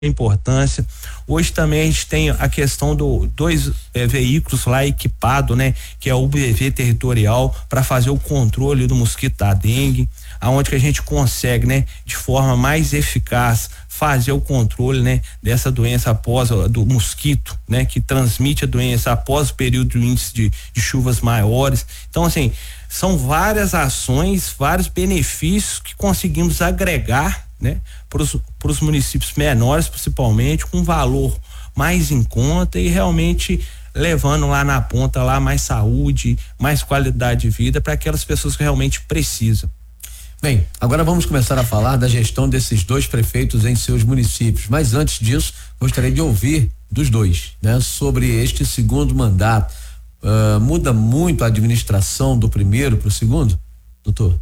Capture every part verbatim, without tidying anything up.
importância. Hoje também a gente tem a questão do dois é, veículos lá equipados, né? Que é o U B V territorial para fazer o controle do mosquito da dengue, aonde que a gente consegue, né? De forma mais eficaz fazer o controle, né? Dessa doença após do mosquito, né? Que transmite a doença após o período de índice de, de chuvas maiores. Então, assim, são várias ações, vários benefícios que conseguimos agregar, né, para os municípios menores, principalmente, com valor mais em conta e realmente levando lá na ponta lá mais saúde, mais qualidade de vida para aquelas pessoas que realmente precisam. Bem, agora vamos começar a falar da gestão desses dois prefeitos em seus municípios, mas antes disso, gostaria de ouvir dos dois, né, sobre este segundo mandato. Uh, muda muito a administração do primeiro para o segundo, doutor?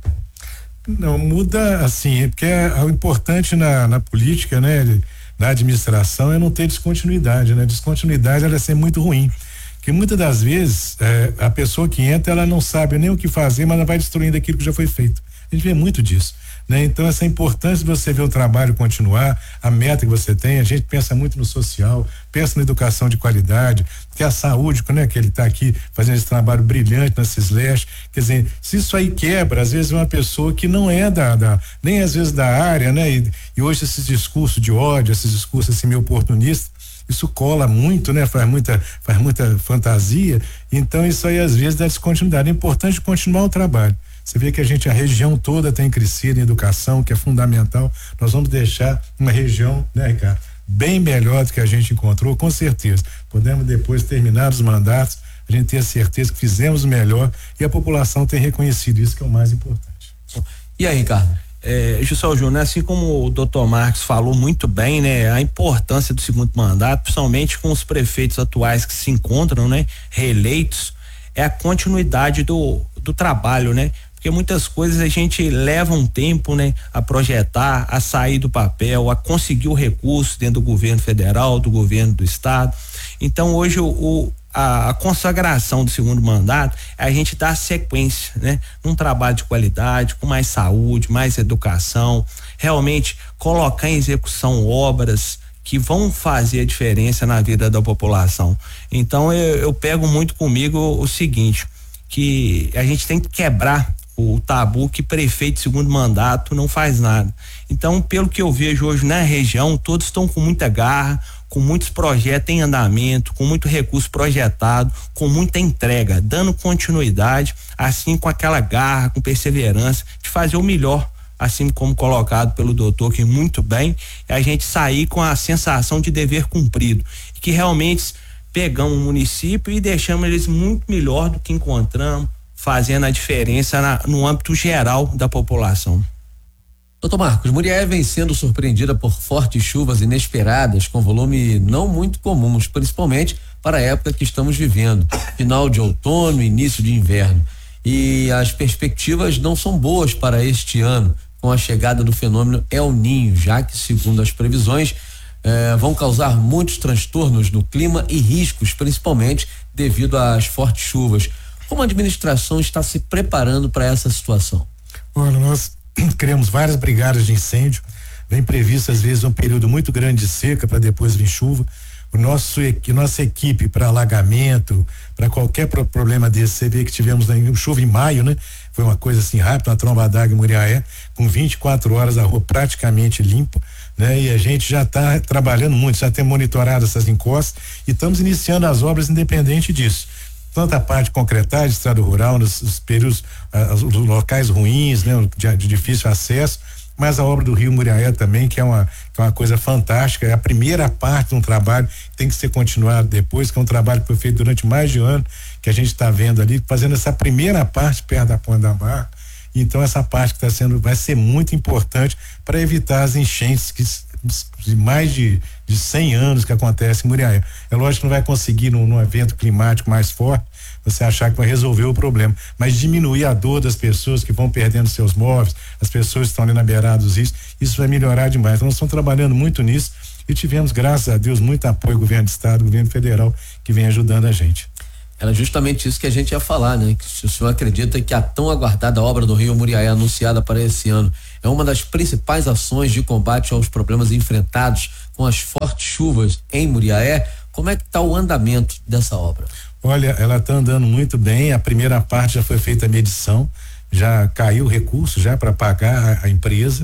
Não, muda assim, porque é, o importante na, na política, né, na administração é não ter descontinuidade, né? Descontinuidade ela é sempre muito ruim, porque muitas das vezes é, a pessoa que entra, ela não sabe nem o que fazer, mas ela vai destruindo aquilo que já foi feito. A gente vê muito disso, né? Então essa importância de você ver o trabalho continuar, a meta que você tem, a gente pensa muito no social, pensa na educação de qualidade, que a saúde, né? Que ele está aqui fazendo esse trabalho brilhante na Cisleste, quer dizer, se isso aí quebra, às vezes uma pessoa que não é da, da nem às vezes da área, né? E, e hoje esses discursos de ódio, esses discursos assim meio oportunistas, isso cola muito, né? Faz muita, faz muita fantasia, então isso aí às vezes dá descontinuidade. É importante continuar o trabalho. Você vê que a gente, a região toda tem crescido em educação, que é fundamental. Nós vamos deixar uma região, né, Ricardo, bem melhor do que a gente encontrou, com certeza. Podemos depois terminar os mandatos, a gente ter a certeza que fizemos o melhor e a população tem reconhecido isso, que é o mais importante. E aí, Ricardo? É, Gilson Júnior, assim como o doutor Marcos falou muito bem, né? A importância do segundo mandato, principalmente com os prefeitos atuais que se encontram, né? Reeleitos, é a continuidade do, do trabalho, né? Porque muitas coisas a gente leva um tempo, né? A projetar, a sair do papel, a conseguir o recurso dentro do governo federal, do governo do estado. Então hoje o, o a, a consagração do segundo mandato é a gente dar sequência, né? Num trabalho de qualidade, com mais saúde, mais educação, realmente colocar em execução obras que vão fazer a diferença na vida da população. Então eu, eu pego muito comigo o, o seguinte, que a gente tem que quebrar o tabu que prefeito de segundo mandato não faz nada. Então, pelo que eu vejo hoje na região, todos estão com muita garra, com muitos projetos em andamento, com muito recurso projetado, com muita entrega, dando continuidade, assim com aquela garra, com perseverança de fazer o melhor, assim como colocado pelo doutor, que muito bem, e a gente sair com a sensação de dever cumprido, que realmente pegamos o município e deixamos eles muito melhor do que encontramos, fazendo a diferença na, no âmbito geral da população. Doutor Marcos, Muriaé vem sendo surpreendida por fortes chuvas inesperadas com volume não muito comuns, principalmente para a época que estamos vivendo, final de outono, início de inverno. E as perspectivas não são boas para este ano, com a chegada do fenômeno El Niño, já que, segundo as previsões, eh, vão causar muitos transtornos no clima e riscos, principalmente devido às fortes chuvas. Como a administração está se preparando para essa situação? Olha, nós criamos várias brigadas de incêndio, vem previsto às vezes um período muito grande de seca para depois vir chuva. O nosso nossa equipe para alagamento, para qualquer pro, problema desse, você vê que tivemos né, chuva em maio, né? Foi uma coisa assim rápida, uma tromba d'água em Muriaé, com vinte e quatro horas a rua praticamente limpa, né? E a gente já está trabalhando muito, já tem monitorado essas encostas e estamos iniciando as obras independente disso. Tanto a parte de concretagem, estrada rural, nos, nos períodos, ah, os locais ruins, né? De, de difícil acesso, mas a obra do Rio Muriaé também, que é uma, que é uma coisa fantástica, é a primeira parte de um trabalho que tem que ser continuado depois, que é um trabalho que foi feito durante mais de ano, que a gente está vendo ali, fazendo essa primeira parte perto da Ponte da Barra. Então essa parte que está sendo, vai ser muito importante para evitar as enchentes que de mais de, de cem anos que acontece em Muriaé. É lógico que não vai conseguir num, num evento climático mais forte você achar que vai resolver o problema, mas diminuir a dor das pessoas que vão perdendo seus móveis, as pessoas que estão ali na beirada dos rios, isso vai melhorar demais. Então nós estamos trabalhando muito nisso e tivemos, graças a Deus, muito apoio do governo do estado, do governo federal, que vem ajudando a gente. Era justamente isso que a gente ia falar, né? Que se o senhor acredita que a tão aguardada obra do Rio Muriaé anunciada para esse ano, é uma das principais ações de combate aos problemas enfrentados com as fortes chuvas em Muriaé. Como é que está o andamento dessa obra? Olha, ela está andando muito bem. A primeira parte já foi feita a medição, já caiu o recurso já para pagar a, a empresa.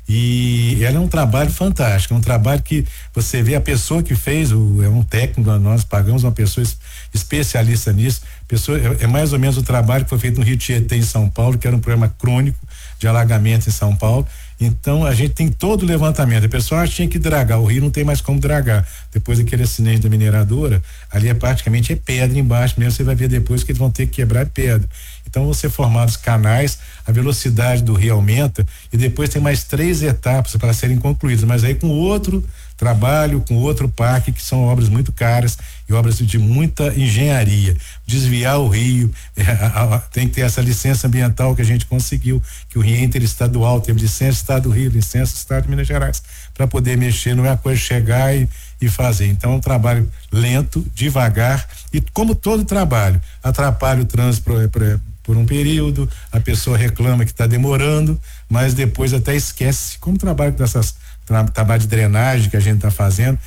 E ela é um trabalho fantástico, é um trabalho que você vê a pessoa que fez, o, é um técnico, nós pagamos uma pessoa es, especialista nisso, pessoa, é, é mais ou menos o trabalho que foi feito no Rio Tietê, em São Paulo, que era um problema crônico de alagamento em São Paulo. Então a gente tem todo o levantamento. A pessoa acha que tinha que dragar, o rio não tem mais como dragar. Depois daquele acidente da mineradora, ali é praticamente é pedra embaixo mesmo, você vai ver depois que eles vão ter que quebrar pedra. Então, vão ser formados canais, a velocidade do rio aumenta e depois tem mais três etapas para serem concluídas, mas aí com outro trabalho, com outro parque, que são obras muito caras e obras de muita engenharia. Desviar o rio, é, a, a, tem que ter essa licença ambiental que a gente conseguiu, que o rio é interestadual, teve licença Estado do Rio, licença Estado de Minas Gerais, para poder mexer, não é a coisa chegar e, e fazer. Então é um trabalho lento, devagar, e como todo trabalho, atrapalha o trânsito por, por, por um período, a pessoa reclama que está demorando, mas depois até esquece, como trabalho dessas tra, trabalho de drenagem que a gente está fazendo,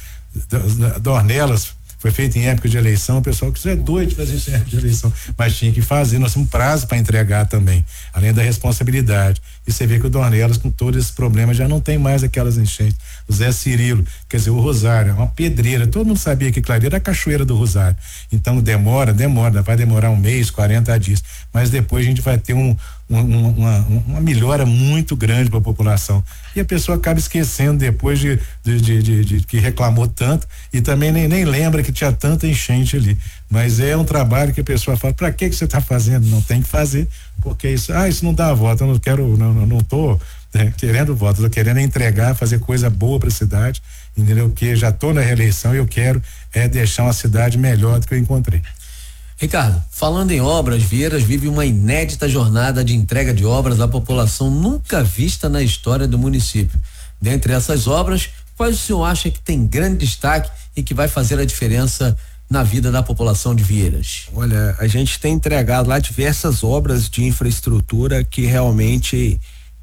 Dornelas foi feito em época de eleição, o pessoal que isso é doido de fazer isso em época de eleição, mas tinha que fazer, nós temos prazo para entregar também, além da responsabilidade. E você vê que o Dornelas, com todos esses problemas, já não tem mais aquelas enchentes. O Zé Cirilo, quer dizer, o Rosário, é uma pedreira, todo mundo sabia que Clareira era a cachoeira do Rosário. Então demora, demora, vai demorar um mês, quarenta dias, mas depois a gente vai ter um, um, uma, uma melhora muito grande para a população. E a pessoa acaba esquecendo depois de, de, de, de, de que reclamou tanto e também nem, nem lembra que tinha tanta enchente ali. Mas é um trabalho que a pessoa fala, para que que você está fazendo? Não tem que fazer, porque isso, ah, isso não dá voto, eu não quero, não, não, não tô né, querendo voto, eu tô querendo entregar, fazer coisa boa para a cidade, entendeu? Porque já tô na reeleição e eu quero é deixar uma cidade melhor do que eu encontrei. Ricardo, falando em obras, Vieiras vive uma inédita jornada de entrega de obras à população nunca vista na história do município. Dentre essas obras, quais o senhor acha que tem grande destaque e que vai fazer a diferença na vida da população de Vieiras? Olha, a gente tem entregado lá diversas obras de infraestrutura que realmente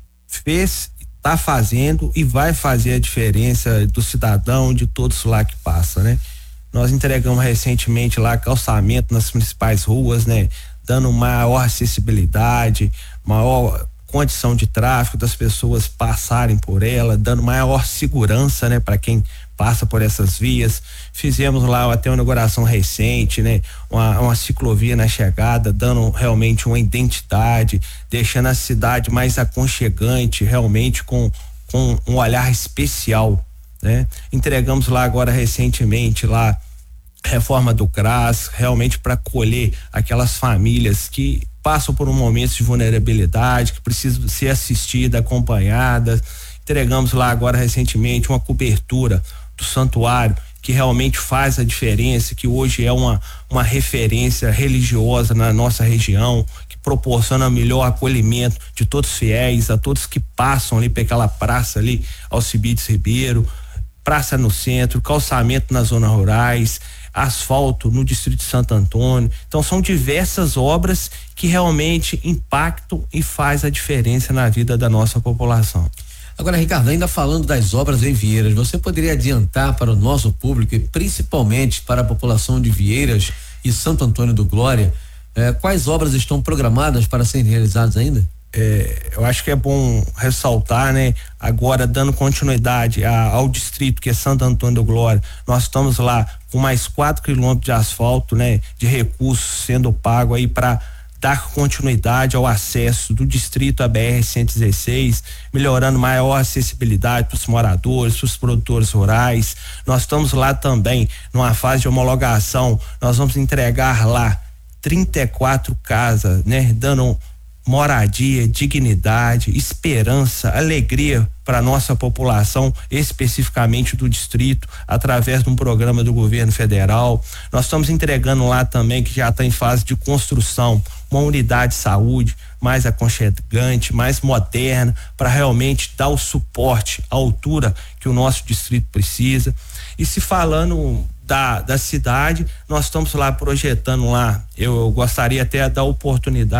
fez, está fazendo e vai fazer a diferença do cidadão, de todos lá que passa, né? Nós entregamos recentemente lá calçamento nas principais ruas, né? Dando maior acessibilidade, maior condição de tráfego das pessoas passarem por ela, dando maior segurança, né? Para quem passa por essas vias. Fizemos lá até uma inauguração recente, né? Uma, uma ciclovia na chegada, dando realmente uma identidade, deixando a cidade mais aconchegante, realmente com, com um olhar especial, né? Entregamos lá agora recentemente lá reforma do C R A S, realmente para acolher aquelas famílias que passam por um momento de vulnerabilidade, que precisam ser assistidas, acompanhadas. Entregamos lá agora recentemente uma cobertura do santuário que realmente faz a diferença, que hoje é uma uma referência religiosa na nossa região, que proporciona melhor acolhimento de todos os fiéis, a todos que passam ali pelaquela praça ali, Alcibiades Ribeiro, praça no centro, calçamento nas zonas rurais, asfalto no distrito de Santo Antônio. Então são diversas obras que realmente impactam e faz a diferença na vida da nossa população. Agora, Ricardo, ainda falando das obras em Vieiras, você poderia adiantar para o nosso público e principalmente para a população de Vieiras e Santo Antônio do Glória, eh, quais obras estão programadas para serem realizadas ainda? É, eu acho que é bom ressaltar, né? Agora, dando continuidade a, ao distrito que é Santo Antônio do Glória, nós estamos lá com mais quatro quilômetros de asfalto, né? De recursos sendo pago aí para dar continuidade ao acesso do distrito à B R cento e dezesseis, melhorando maior acessibilidade para os moradores, para os produtores rurais. Nós estamos lá também numa fase de homologação, nós vamos entregar lá trinta e quatro casas, né? Dando moradia, dignidade, esperança, alegria para nossa população, especificamente do distrito, através de um programa do governo federal. Nós estamos entregando lá também, que já está em fase de construção, uma unidade de saúde mais aconchegante, mais moderna, para realmente dar o suporte à altura que o nosso distrito precisa. E se falando da, da cidade, nós estamos lá projetando lá, eu, eu gostaria até da oportunidade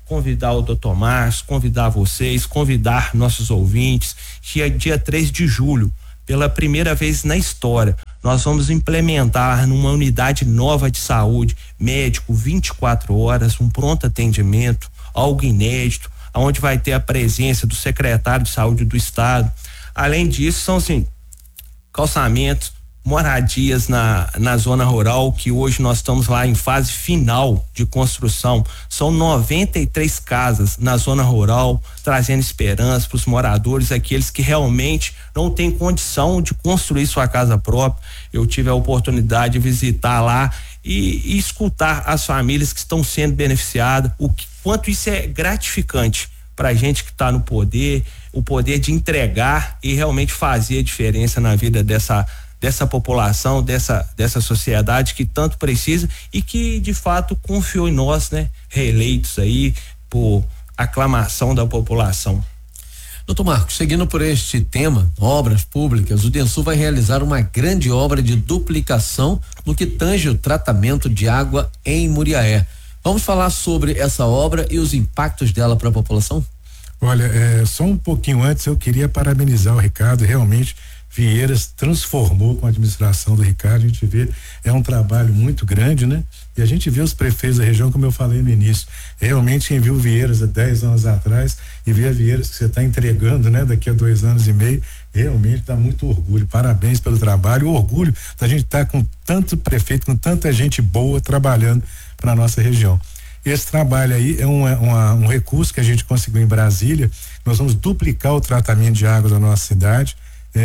convidar o doutor Márcio, convidar vocês, convidar nossos ouvintes, que é dia três de julho, pela primeira vez na história, nós vamos implementar numa unidade nova de saúde, médico vinte e quatro horas, um pronto atendimento, algo inédito, onde vai ter a presença do secretário de saúde do estado. Além disso, são assim, calçamentos, moradias na, na zona rural, que hoje nós estamos lá em fase final de construção. São noventa e três casas na zona rural, trazendo esperança para os moradores, aqueles que realmente não têm condição de construir sua casa própria. Eu tive a oportunidade de visitar lá e, e escutar as famílias que estão sendo beneficiadas, o que, quanto isso é gratificante para a gente que está no poder, o poder de entregar e realmente fazer a diferença na vida dessa dessa população, dessa dessa sociedade que tanto precisa e que de fato confiou em nós, né? Reeleitos aí por aclamação da população. Doutor Marcos, seguindo por este tema, obras públicas, o Densul vai realizar uma grande obra de duplicação no que tange o tratamento de água em Muriaé. Vamos falar sobre essa obra e os impactos dela para a população? Olha, é, só um pouquinho antes eu queria parabenizar o Ricardo, realmente Vieiras transformou com a administração do Ricardo, a gente vê, é um trabalho muito grande, né? E a gente vê os prefeitos da região, como eu falei no início, realmente quem viu Vieiras há dez anos atrás e vê a Vieiras que você está entregando, né? Daqui a dois anos e meio, realmente dá muito orgulho, parabéns pelo trabalho, o orgulho da gente estar tá com tanto prefeito, com tanta gente boa trabalhando para a nossa região. Esse trabalho aí é um, uma, um recurso que a gente conseguiu em Brasília, nós vamos duplicar o tratamento de água da nossa cidade,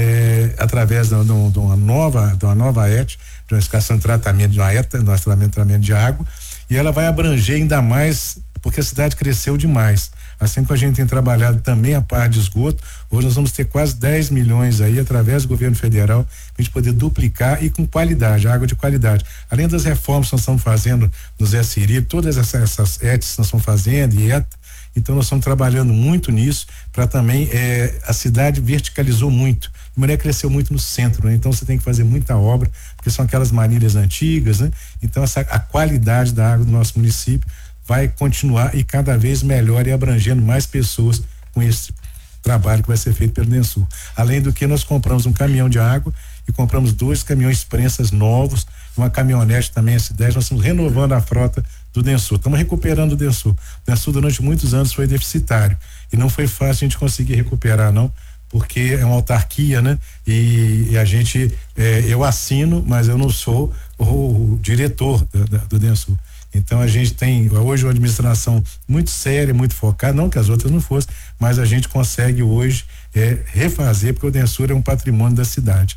É, através de uma, de uma nova de uma nova E T, de uma estação de tratamento de uma E T A, de um tratamento, tratamento de água, e ela vai abranger ainda mais, porque a cidade cresceu demais. Assim que a gente tem trabalhado também a parte de esgoto, hoje nós vamos ter quase dez milhões aí através do governo federal para a gente poder duplicar e com qualidade, água de qualidade. Além das reformas que nós estamos fazendo no Zé Siri, todas essas, essas E Ts que nós estamos fazendo e E T A, então nós estamos trabalhando muito nisso para também eh, a cidade verticalizou muito. A mulher cresceu muito no centro, né? Então você tem que fazer muita obra, porque são aquelas manilhas antigas, né? Então essa, a qualidade da água do nosso município vai continuar e cada vez melhor e abrangendo mais pessoas com esse trabalho que vai ser feito pelo Densul. Além do que nós compramos um caminhão de água e compramos dois caminhões prensas novos, uma caminhonete também S dez, nós estamos renovando a frota do Densul, estamos recuperando o Densul. O Densul durante muitos anos foi deficitário e não foi fácil a gente conseguir recuperar, não, porque é uma autarquia, né? E, e a gente, é, eu assino, mas eu não sou o, o diretor do, do, do Densul. Então a gente tem hoje uma administração muito séria, muito focada, não que as outras não fossem, mas a gente consegue hoje é, refazer, porque o Densul é um patrimônio da cidade.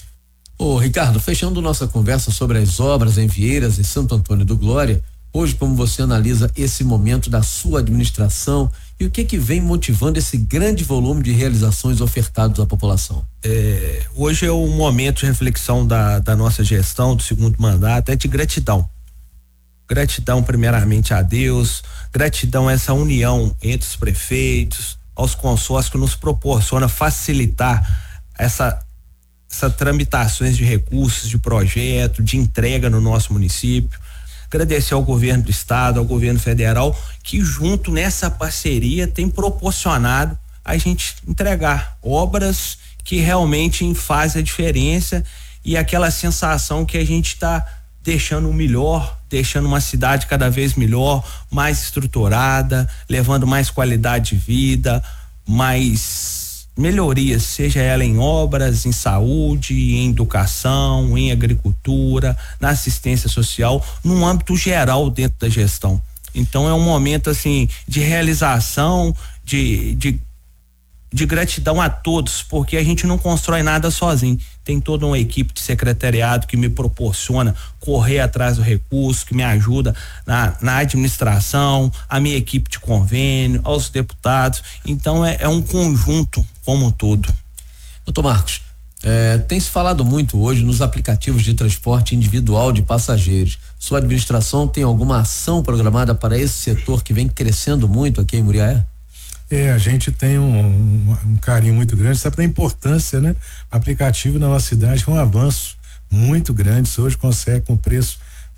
Ô Ricardo, fechando nossa conversa sobre as obras em Vieiras e Santo Antônio do Glória, hoje como você analisa esse momento da sua administração e o que que vem motivando esse grande volume de realizações ofertados à população? É, hoje é o momento de reflexão da, da nossa gestão, do segundo mandato, é de gratidão. Gratidão primeiramente a Deus, gratidão a essa união entre os prefeitos, aos consórcios que nos proporciona facilitar essa essa tramitações de recursos, de projeto, de entrega no nosso município. Agradecer ao governo do estado, ao governo federal, que junto nessa parceria tem proporcionado a gente entregar obras que realmente fazem a diferença e aquela sensação que a gente está deixando o melhor, deixando uma cidade cada vez melhor, mais estruturada, levando mais qualidade de vida, mais melhorias, seja ela em obras, em saúde, em educação, em agricultura, na assistência social, num âmbito geral dentro da gestão. Então é um momento assim de realização, de, de, de gratidão a todos, porque a gente não constrói nada sozinho. Tem toda uma equipe de secretariado que me proporciona correr atrás do recurso, que me ajuda na, na administração, a minha equipe de convênio, aos deputados. Então é, é um conjunto como um todo. Doutor Marcos, é, tem se falado muito hoje nos aplicativos de transporte individual de passageiros. Sua administração tem alguma ação programada para esse setor que vem crescendo muito aqui em Muriaé? É, a gente tem um, um, um carinho muito grande, sabe da importância, né? O aplicativo na nossa cidade é um avanço muito grande, você hoje consegue com preço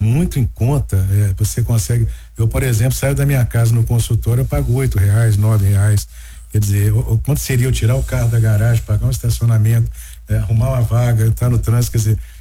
muito em conta, é, você consegue, eu por exemplo saio da minha casa no consultório, eu pago oito reais, nove reais, quer dizer, o, o, quanto seria eu tirar o carro da garagem, pagar um estacionamento, é, arrumar uma vaga, estar no trânsito, quer dizer,